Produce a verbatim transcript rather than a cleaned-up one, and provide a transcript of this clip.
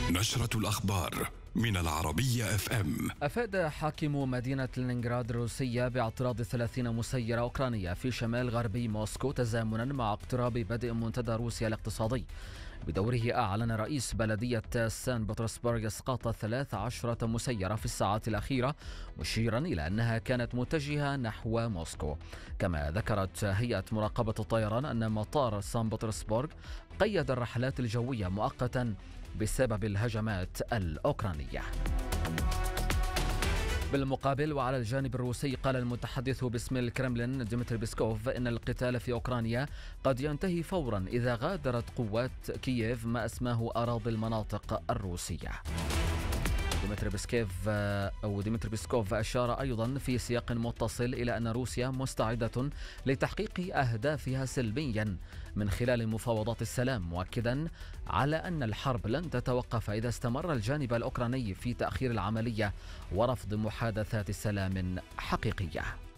نشرة الأخبار من العربية اف ام. أفاد حاكم مدينة لينينغراد الروسية باعتراض ثلاثين مسيرة أوكرانية في شمال غربي موسكو تزامنا مع اقتراب بدء منتدى روسيا الاقتصادي. بدوره أعلن رئيس بلدية سان بطرسبرغ إسقاط ثلاث عشرة مسيرة في الساعات الأخيرة، مشيرا إلى أنها كانت متجهة نحو موسكو. كما ذكرت هيئة مراقبة الطيران أن مطار سان بطرسبرغ قيد الرحلات الجوية مؤقتا بسبب الهجمات الأوكرانية. بالمقابل وعلى الجانب الروسي، قال المتحدث باسم الكرملين ديمتري بيسكوف إن القتال في أوكرانيا قد ينتهي فورا إذا غادرت قوات كييف ما أسماه أراضي المناطق الروسية. ديمتري بيسكوف أو ديمتري بيسكوف أشار أيضا في سياق متصل إلى أن روسيا مستعدة لتحقيق أهدافها سلميا من خلال مفاوضات السلام، مؤكدا على أن الحرب لن تتوقف إذا استمر الجانب الأوكراني في تأخير العملية ورفض محادثات سلام حقيقية.